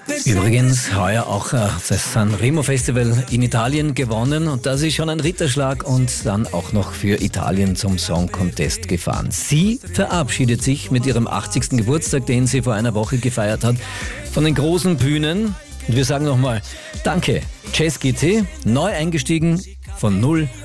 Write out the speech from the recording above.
Übrigens heuer auch das Sanremo Festival in Italien gewonnen und das ist schon ein Ritterschlag und dann auch noch für Italien zum Song Contest gefahren. Sie verabschiedet sich mit ihrem 80. Geburtstag, den sie vor einer Woche gefeiert hat, von den großen Bühnen. Und wir sagen nochmal Danke, Jess GT, neu eingestiegen von 0